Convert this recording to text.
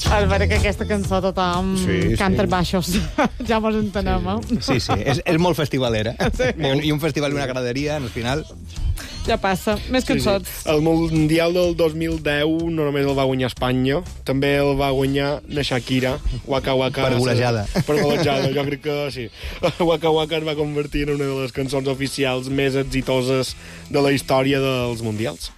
A veure que aquesta cançó tothom canta baixos. Ja mos entenem, Sí, és molt festivalera. I un festival i una graderia, al final... Ja passa. Més cançons. El Mundial del 2010 no només el va guanyar Espanya, també el va guanyar la Shakira. Waka Waka. Per golejada. Per golejada, jo crec que sí. Waka Waka es va convertir en una de les cançons oficials més exitoses de la història dels Mundials.